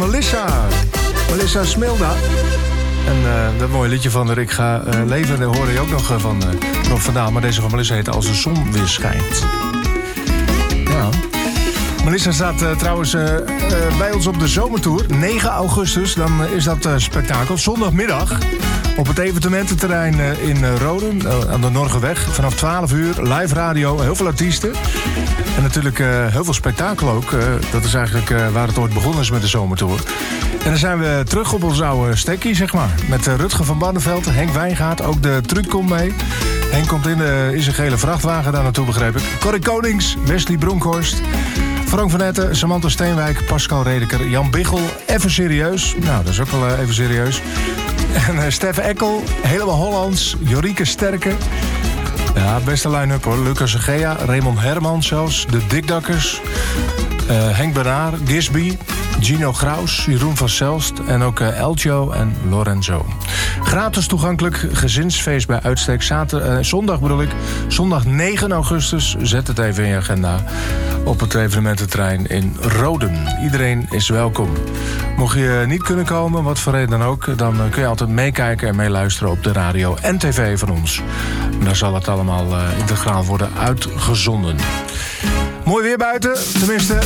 Melissa. Melissa Smilda. En dat mooie liedje van de Ik Ga Leven, daar hoor je ook nog van Rob van Daan. Maar deze van Melissa heet Als de Zon Weer Schijnt. Ja. Melissa staat trouwens bij ons op de zomertour. 9 augustus, dan is dat spektakel. Zondagmiddag op het evenemententerrein in Roden, aan de Norgerweg. Vanaf 12 uur, live radio, heel veel artiesten. En natuurlijk heel veel spektakel ook. Dat is eigenlijk waar het ooit begonnen is met de zomertour. En dan zijn we terug op ons oude stekkie, zeg maar. Met Rutger van Barneveld, Henk Wijngaard, ook de truc komt mee. Henk komt in zijn gele vrachtwagen daar naartoe, begreep ik. Corrie Konings, Wesley Bronkhorst, Frank van Etten, Samantha Steenwijk, Pascal Redeker, Jan Biggel. Even serieus. Nou, dat is ook wel even serieus. En Stefan Eckel, helemaal Hollands. Jorike Sterke. Ja, beste line-up hoor. Lucas Egea, Raymond Herman zelfs. De Dikdakkers. Henk Bernard, Gisby. Gino Graus, Jeroen van Zelst en ook Eljo en Lorenzo. Gratis toegankelijk, gezinsfeest bij uitstek. Zondag bedoel ik, zondag 9 augustus. Zet het even in je agenda op het evenemententerrein in Roden. Iedereen is welkom. Mocht je niet kunnen komen, wat voor reden dan ook, dan kun je altijd meekijken en meeluisteren op de radio en tv van ons. En daar zal het allemaal integraal worden uitgezonden. Mooi weer buiten, tenminste